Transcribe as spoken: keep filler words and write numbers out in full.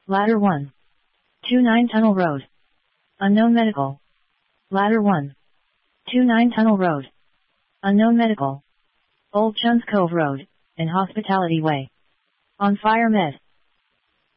Ladder one. two nine Tunnel Road. Unknown Medical. Ladder one. two nine Tunnel Road. Unknown Medical. Old Chuns Cove Road, and Hospitality Way. On Fire Med.